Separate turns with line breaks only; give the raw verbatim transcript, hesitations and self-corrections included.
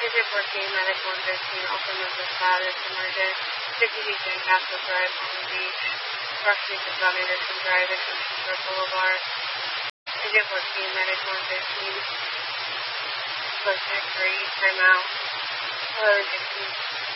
Is it working? Medic one fifteen, also Memphis status, emergent, fifty Eastern Castle Drive, Palm Beach, approximately six hundred Anderson Drive, Ascension Shore Boulevard. Is it working? Medic one fifteen, push three, timeout, eleven fifteen.